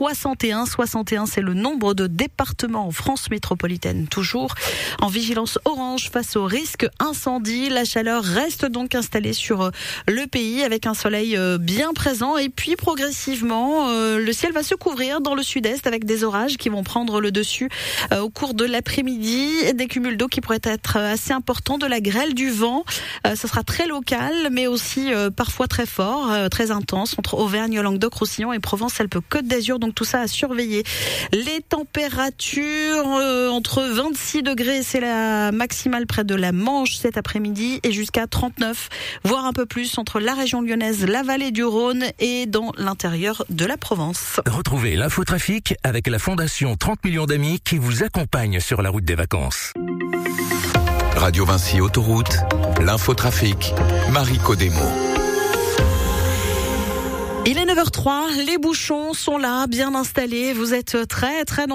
61. 61, c'est le nombre de départements en France métropolitaine. Toujours en vigilance orange face au risque incendie. La chaleur reste donc installée sur le pays avec un soleil bien présent. Et puis progressivement, le ciel va se couvrir dans le sud-est avec des orages qui vont prendre le dessus au cours de l'après-midi. Des cumuls d'eau qui pourraient être assez importants, de la grêle, du vent. Ce sera très local, mais aussi parfois très fort, très intense entre Auvergne, Languedoc-Roussillon et Provence-Alpes-Côte d'Azur. Donc tout ça à surveiller. Les températures entre 26 degrés, c'est la maximale près de la Manche cet après-midi, et jusqu'à 39, voire un peu plus entre la région lyonnaise, la vallée du Rhône et dans l'intérieur de la Provence. Retrouvez l'infotrafic avec la Fondation 30 millions d'amis qui vous accompagne sur la route des vacances. Radio Vinci Autoroute, l'infotrafic, Marie Codemo. Il est 9h03, les bouchons sont là, bien installés. Vous êtes très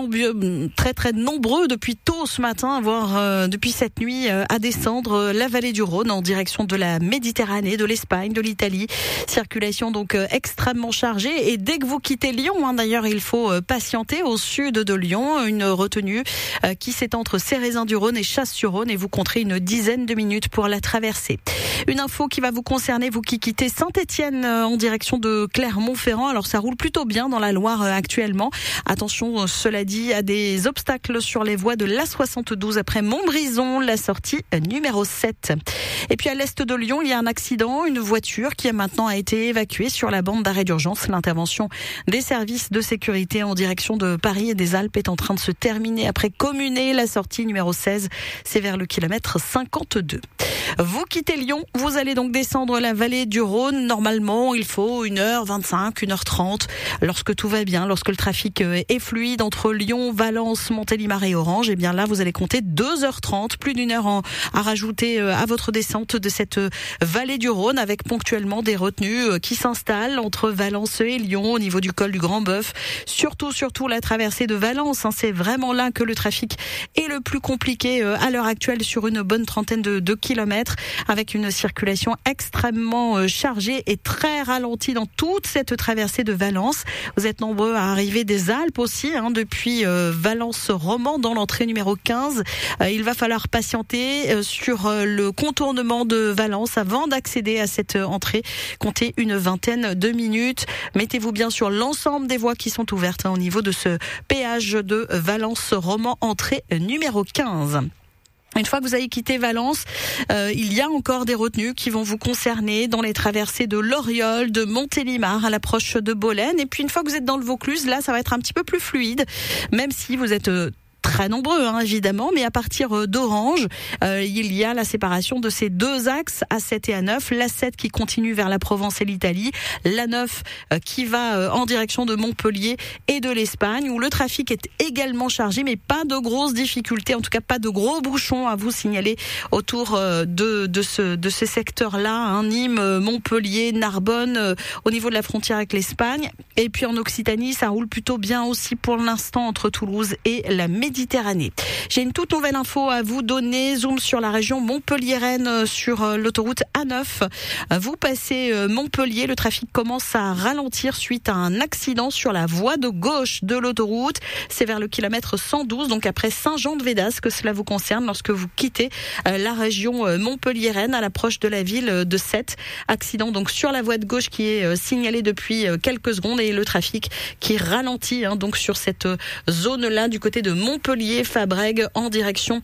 nombreux depuis tôt ce matin, voire depuis cette nuit, à descendre la vallée du Rhône en direction de la Méditerranée, de l'Espagne, de l'Italie. Circulation donc extrêmement chargée. Et dès que vous quittez Lyon, d'ailleurs, il faut patienter au sud de Lyon. Une retenue qui s'étend entre Cérézin-du-Rhône et Chasse-sur-Rhône, et vous compterez une dizaine de minutes pour la traverser. Une info qui va vous concerner, vous qui quittez Saint-Étienne en direction de Clermont-Ferrand. Alors ça roule plutôt bien dans la Loire actuellement. Attention, cela dit, à des obstacles sur les voies de l'A72 après Montbrison, la sortie numéro 7. Et puis à l'est de Lyon, il y a un accident. Une voiture qui maintenant a été évacuée sur la bande d'arrêt d'urgence. L'intervention des services de sécurité en direction de Paris et des Alpes est en train de se terminer après Communé. La sortie numéro 16, c'est vers le kilomètre 52. Vous quittez Lyon, vous allez donc descendre la vallée du Rhône. Normalement, il faut 1h25, 1h30, lorsque tout va bien, lorsque le trafic est fluide entre Lyon, Valence, Montélimar et Orange. Et bien là, vous allez compter 2h30, plus d'une heure à rajouter à votre descente de cette vallée du Rhône, avec ponctuellement des retenues qui s'installent entre Valence et Lyon au niveau du col du Grand Bœuf. Surtout la traversée de Valence. C'est vraiment là que le trafic est le plus compliqué à l'heure actuelle, sur une bonne trentaine de kilomètres, avec une circulation extrêmement chargée et très ralentie dans toute cette traversée de Valence. Vous êtes nombreux à arriver des Alpes aussi, depuis Valence-Romand dans l'entrée numéro 15. Il va falloir patienter sur le contournement de Valence avant d'accéder à cette entrée. Comptez une vingtaine de minutes. Mettez-vous bien sur l'ensemble des voies qui sont ouvertes au niveau de ce péage de Valence-Romand, entrée numéro 15. Une fois que vous avez quitté Valence, il y a encore des retenues qui vont vous concerner dans les traversées de Loriol, de Montélimar, à l'approche de Bolène. Et puis une fois que vous êtes dans le Vaucluse, là, ça va être un petit peu plus fluide, même si vous êtes très nombreux, évidemment, mais à partir d'Orange, il y a la séparation de ces deux axes, A7 et A9. L'A7 qui continue vers la Provence et l'Italie, l'A9 qui va en direction de Montpellier et de l'Espagne, où le trafic est également chargé, mais pas de grosses difficultés, en tout cas pas de gros bouchons à vous signaler autour de ce secteur-là, Nîmes, Montpellier, Narbonne, au niveau de la frontière avec l'Espagne. Et puis en Occitanie, ça roule plutôt bien aussi pour l'instant entre Toulouse et la Méditerranée. J'ai une toute nouvelle info à vous donner. Zoom sur la région Montpellier-Rennes sur l'autoroute A9. Vous passez Montpellier, le trafic commence à ralentir suite à un accident sur la voie de gauche de l'autoroute. C'est vers le kilomètre 112, donc après Saint-Jean-de-Védas que cela vous concerne lorsque vous quittez la région Montpellier-Rennes à l'approche de la ville de Sète. Accident donc sur la voie de gauche qui est signalé depuis quelques secondes, et le trafic qui ralentit donc sur cette zone-là du côté de Montpellier, Fabrègues, en direction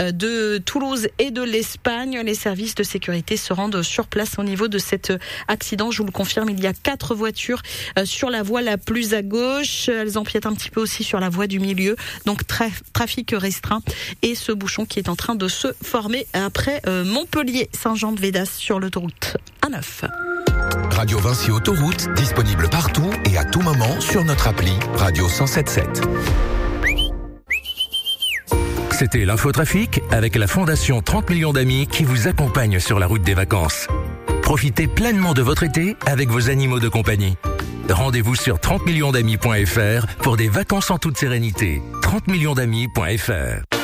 de Toulouse et de l'Espagne. Les services de sécurité se rendent sur place au niveau de cet accident. Je vous le confirme, il y a 4 voitures sur la voie la plus à gauche. Elles empiètent un petit peu aussi sur la voie du milieu. Donc trafic restreint, et ce bouchon qui est en train de se former après Montpellier, Saint-Jean-de-Védas sur l'autoroute A9. Radio Vinci Autoroute, disponible partout et à tout moment sur notre appli Radio 107.7. C'était l'infotrafic avec la Fondation 30 millions d'amis qui vous accompagne sur la route des vacances. Profitez pleinement de votre été avec vos animaux de compagnie. Rendez-vous sur 30millionsdamis.fr pour des vacances en toute sérénité. 30millionsdamis.fr